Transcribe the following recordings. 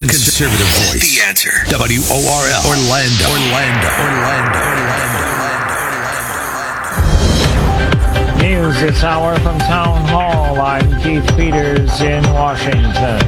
Conservative voice. The Answer. WORL. Orlando. News this hour from Town Hall. I'm Keith Peters in Washington.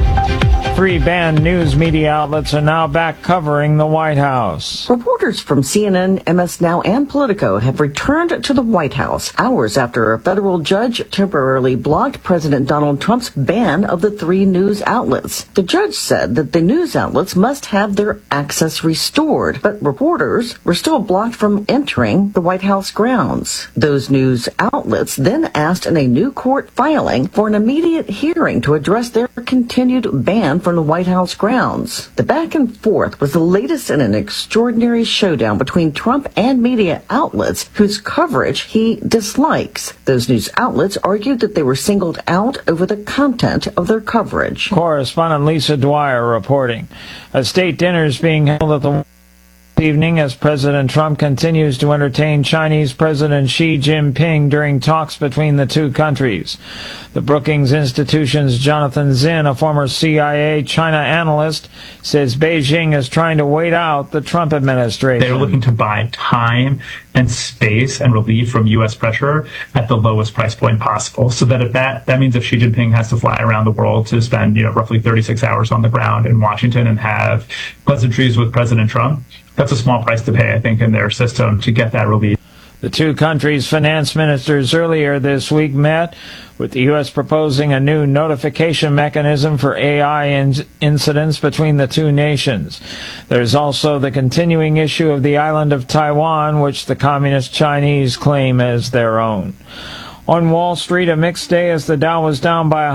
3 banned news media outlets are now back covering the White House. Reporters from CNN, MS Now, and Politico have returned to the White House hours after a federal judge temporarily blocked President Donald Trump's ban of the 3 news outlets. The judge said that the news outlets must have their access restored, but reporters were still blocked from entering the White House grounds. Those news outlets then asked in a new court filing for an immediate hearing to address their continued ban from the White House grounds. The back and forth was the latest in an extraordinary showdown between Trump and media outlets whose coverage he dislikes. Those news outlets argued that they were singled out over the content of their coverage. Correspondent Lisa Dwyer reporting. A state dinner is being held at the evening as President Trump continues to entertain Chinese President Xi Jinping during talks between the two countries. The Brookings Institution's Jonathan Zinn, a former CIA China analyst, says Beijing is trying to wait out the Trump administration. They're looking to buy time and space and relief from U.S. pressure at the lowest price point possible. So that means if Xi Jinping has to fly around the world to spend roughly 36 hours on the ground in Washington and have pleasantries with President Trump, that's a small price to pay, I think, in their system to get that relief. The two countries' finance ministers earlier this week met, with the U.S. proposing a new notification mechanism for AI incidents between the two nations. There's also the continuing issue of the island of Taiwan, which the Communist Chinese claim as their own. On Wall Street, a mixed day as the Dow was down by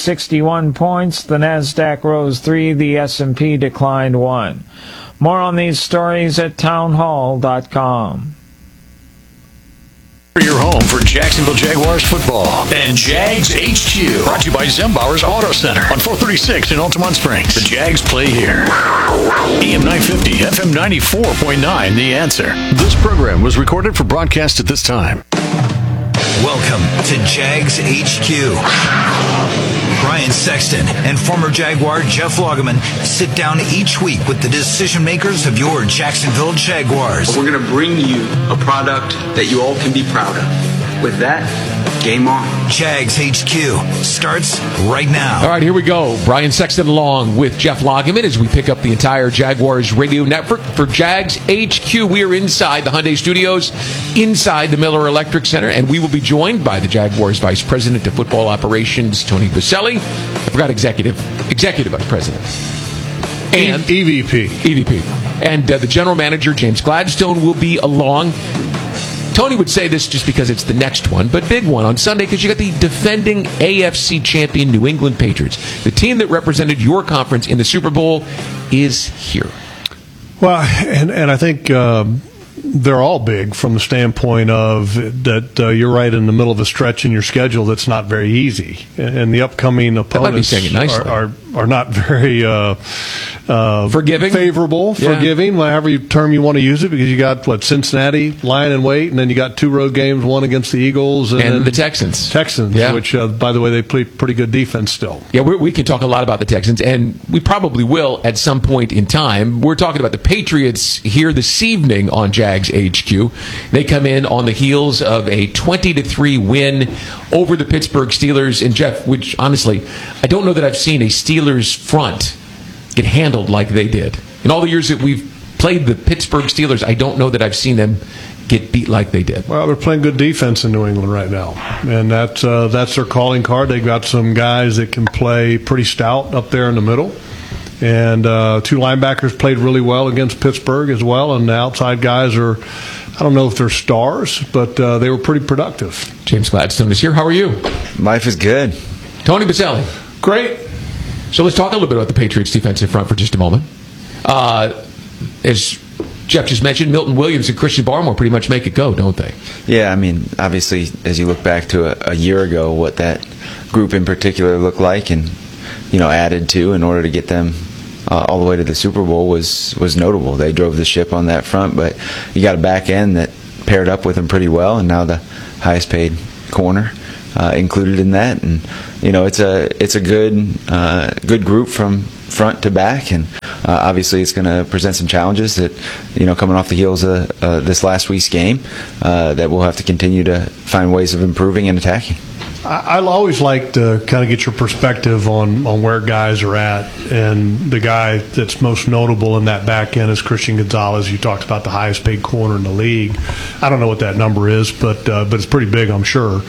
161 points. The Nasdaq rose 3, the S&P declined 1. More on these stories at townhall.com. Your home for Jacksonville Jaguars football and Jags HQ. Brought to you by Zembauer's Auto Center on 436 in Altamont Springs. The Jags play here. AM 950, FM 94.9, The Answer. This program was recorded for broadcast at this time. Welcome to Jags HQ. Brian Sexton and former Jaguar Jeff Lageman sit down each week with the decision makers of your Jacksonville Jaguars. We're going to bring you a product that you all can be proud of. With that, game on. Jags HQ starts right now. All right, here we go. Brian Sexton along with Jeff Lageman as we pick up the entire Jaguars radio network for Jags HQ. We are inside the Hyundai Studios, inside the Miller Electric Center, and we will be joined by the Jaguars Vice President of Football Operations, Tony Boselli. I forgot Executive Vice President. And EVP. And the General Manager, James Gladstone, will be along. Tony would say this just because it's the next one, but big one on Sunday because you got the defending AFC champion New England Patriots. The team that represented your conference in the Super Bowl is here. Well, and I think they're all big from the standpoint of that you're right in the middle of a stretch in your schedule that's not very easy. And the upcoming opponents are not very forgiving, favorable, forgiving, however term you want to use it, because you got Cincinnati lying in wait, and then you got 2 road games, one against the Eagles and the Texans, which by the way, they play pretty good defense still. Yeah, we can talk a lot about the Texans, and we probably will at some point in time. We're talking about the Patriots here this evening on Jags HQ. They come in on the heels of a 20-3 win over the Pittsburgh Steelers. And Jeff, which honestly, I don't know that I've seen a Steelers front get handled like they did. In all the years that we've played the Pittsburgh Steelers, I don't know that I've seen them get beat like they did. Well, they're playing good defense in New England right now, and that's their calling card. They've got some guys that can play pretty stout up there in the middle. And 2 linebackers played really well against Pittsburgh as well, and the outside guys are, I don't know if they're stars, but they were pretty productive. James Gladstone is here. How are you? Life is good. Tony Boselli. Great. So let's talk a little bit about the Patriots' defensive front for just a moment. As Jeff just mentioned, Milton Williams and Christian Barmore pretty much make it go, don't they? Yeah, I mean, obviously, as you look back to a year ago, what that group in particular looked like and, added to in order to get them all the way to the Super Bowl was notable. They drove the ship on that front, but you got a back end that paired up with them pretty well, and now the highest paid corner included in that. And it's a good group from front to back, and obviously it's going to present some challenges that, coming off the heels of this last week's game, that we'll have to continue to find ways of improving and attacking. I always like to kind of get your perspective on where guys are at, and the guy that's most notable in that back end is Christian Gonzalez. You talked about the highest paid corner in the league. I don't know what that number is, but it's pretty big, I'm sure.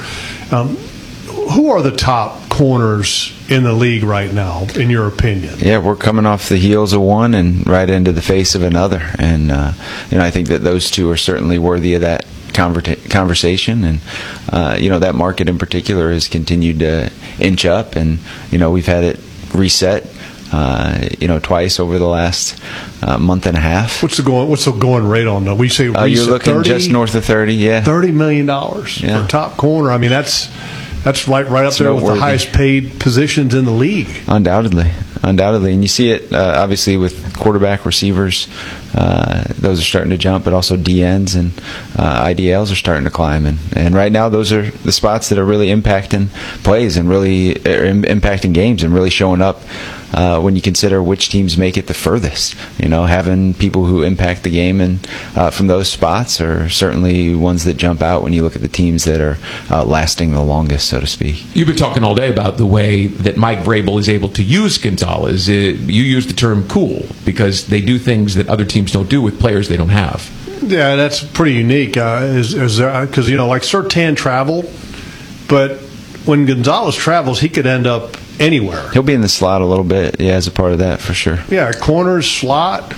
Who are the top corners in the league right now, in your opinion? Yeah, we're coming off the heels of one and right into the face of another, and I think that those two are certainly worthy of that conversation, and that market in particular has continued to inch up, and we've had it reset twice over the last month and a half. What's the going rate on that? We say reset, you're looking 30, just north of 30. Yeah, $30 million for top corner. I mean, that's right up there with the highest paid positions in the league. Undoubtedly, and you see it obviously with quarterback, receivers. Those are starting to jump, but also DNs and IDLs are starting to climb. And right now, those are the spots that are really impacting plays and really impacting games and really showing up when you consider which teams make it the furthest. Having people who impact the game and from those spots are certainly ones that jump out when you look at the teams that are lasting the longest, so to speak. You've been talking all day about the way that Mike Vrabel is able to use Gonzalez. You use the term cool because they do things that other teams don't do with players they don't have. Yeah, that's pretty unique. Because like Surtain traveled, but when Gonzalez travels, he could end up anywhere. He'll be in the slot a little bit, as a part of that for sure. Yeah, corners, slot.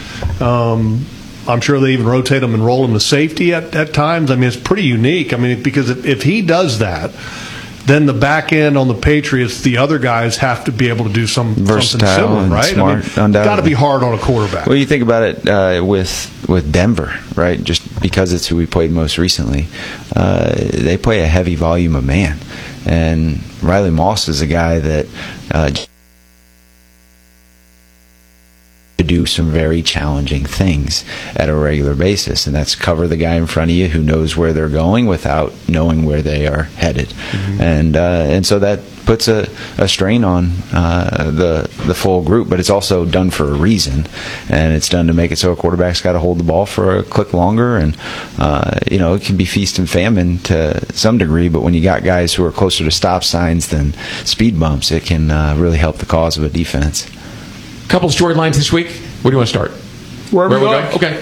I'm sure they even rotate him and roll him to safety at times. I mean, it's pretty unique. I mean, because if he does that, then the back end on the Patriots, the other guys have to be able to do something similar, right? Smart, it's got to be hard on a quarterback. Well, you think about it with Denver, right? Just because it's who we played most recently. They play a heavy volume of man. And Riley Moss is a guy that to do some very challenging things at a regular basis, and that's cover the guy in front of you who knows where they're going without knowing where they are headed. Mm-hmm. And so that puts a strain on the full group, but it's also done for a reason, and it's done to make it so a quarterback's got to hold the ball for a click longer, and it can be feast and famine to some degree, but when you got guys who are closer to stop signs than speed bumps, it can really help the cause of a defense. Couple storylines this week. Where do you want to start? Wherever we go. Okay.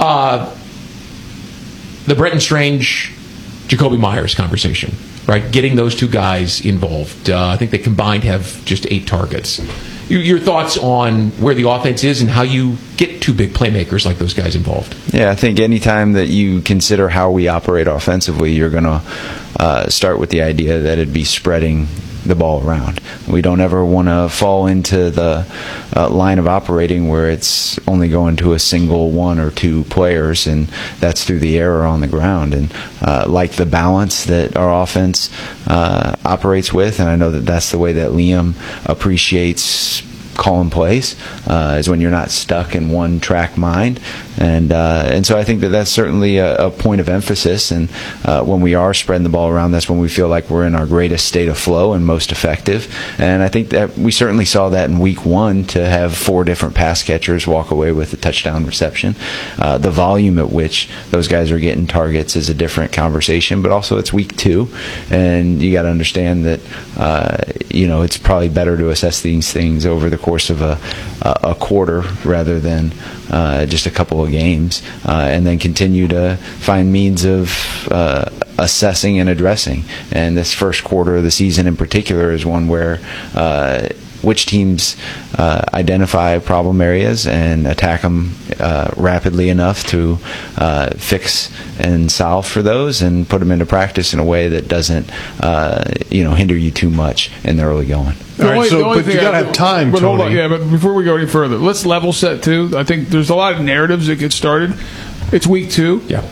The Brenton Strange, Jacoby Myers conversation, right? Getting those two guys involved. I think they combined have just 8 targets. Your thoughts on where the offense is and how you get 2 big playmakers like those guys involved? Yeah, I think anytime that you consider how we operate offensively, you're going to start with the idea that it'd be spreading the ball around. We don't ever want to fall into the line of operating where it's only going to a single 1 or 2 players, and that's through the air or on the ground. And like the balance that our offense operates with, and I know that that's the way that Liam appreciates calling plays, is when you're not stuck in one track mind, and so I think that that's certainly a point of emphasis. And when we are spreading the ball around, that's when we feel like we're in our greatest state of flow and most effective. And I think that we certainly saw that in week 1 to have 4 different pass catchers walk away with a touchdown reception. The volume at which those guys are getting targets is a different conversation, but also it's week 2, and you got to understand that it's probably better to assess these things over the course of a quarter rather than just a couple of games, and then continue to find means of assessing and addressing. And this first quarter of the season in particular is one where which teams identify problem areas and attack them rapidly enough to fix and solve for those and put them into practice in a way that doesn't hinder you too much in the early going. All right, but you got to have time, Tony. Hold on, but before we go any further, let's level set too. I think there's a lot of narratives that get started. It's week 2. Yeah,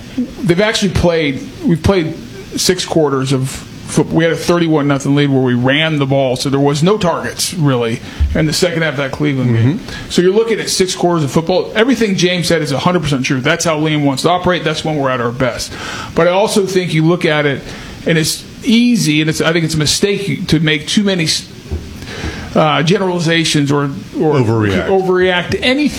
we've played 6 quarters of football. We had a 31-0 lead where we ran the ball, so there was no targets really in the second half of that Cleveland game. So you're looking at 6 quarters of football. Everything James said is 100% true. That's how Liam wants to operate. That's when we're at our best. But I also think you look at it, and it's easy, and I think it's a mistake to make too many generalizations or overreact to anything